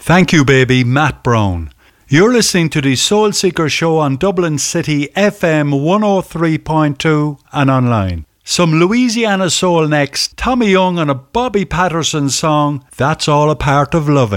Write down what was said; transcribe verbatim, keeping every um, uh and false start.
Thank you, baby, Matt Brown. You're listening to the Soul Seeker Show on Dublin City F M one oh three point two and online. Some Louisiana soul next, Tommy Young and a Bobby Patterson song, That's All a Part of Lovin'.